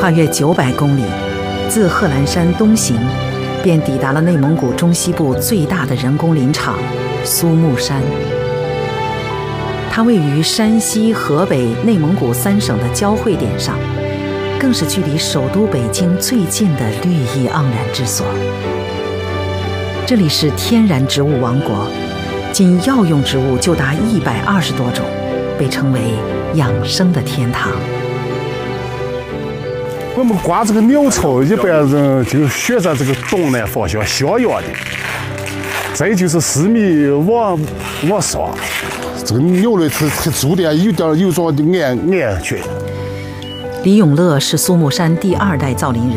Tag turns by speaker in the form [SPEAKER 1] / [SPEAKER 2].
[SPEAKER 1] 跨越900公里，自贺兰山东行，便抵达了内蒙古中西部最大的人工林场苏木山。它位于山西、河北、内蒙古3省的交汇点上，更是距离首都北京最近的绿意盎然之所。这里是天然植物王国，仅药用植物就达120多种，被称为养生的天堂。
[SPEAKER 2] 我们刮这个鸟巢，一般人就选择这个东南方向向阳的，再就是4米往上，这个鸟类它住的有种安全。
[SPEAKER 1] 李永乐是苏木山第2代造林人。